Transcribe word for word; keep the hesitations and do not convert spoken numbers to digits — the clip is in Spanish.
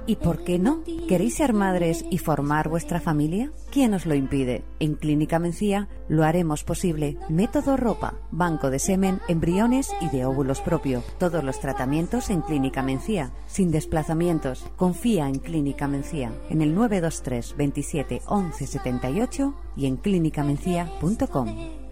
¿Y por qué no? ¿Queréis ser madres y formar vuestra familia? ¿Quién os lo impide? En Clínica Mencía lo haremos posible. Método Ropa, banco de semen, embriones y de óvulos propio. Todos los tratamientos en Clínica Mencía, sin desplazamientos. Confía en Clínica Mencía, en el nueve dos tres veintisiete once setenta y ocho y en clínica mencía punto com.